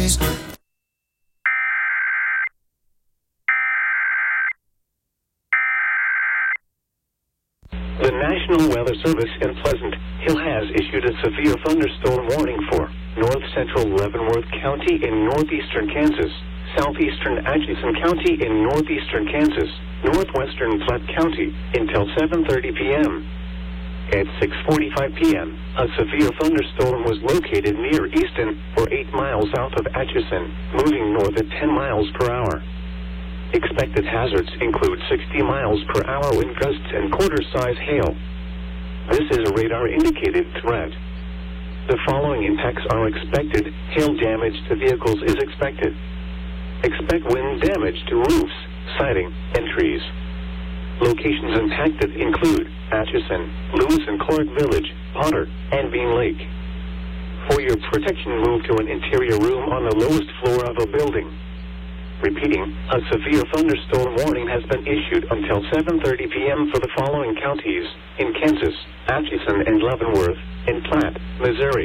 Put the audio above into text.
days. The National Weather Service in Pleasant Hill has issued a severe thunderstorm warning for north central Leavenworth County in northeastern Kansas, southeastern Atchison County in northeastern Kansas, northwestern Platte County until 7:30 p.m. At 6:45 p.m., a severe thunderstorm was located near Easton, or 8 miles south of Atchison, moving north at 10 miles per hour. Expected hazards include 60 miles per hour wind gusts and quarter-size hail. This is a radar-indicated threat. The following impacts are expected. Hail damage to vehicles is expected. Expect wind damage to roofs, siding, and trees. Locations impacted include Atchison, Lewis and Clark Village, Potter, and Bean Lake. For your protection, move to an interior room on the lowest floor of a building. Repeating, a severe thunderstorm warning has been issued until 7:30 p.m. for the following counties in Kansas, Atchison and Leavenworth, and Platte, Missouri.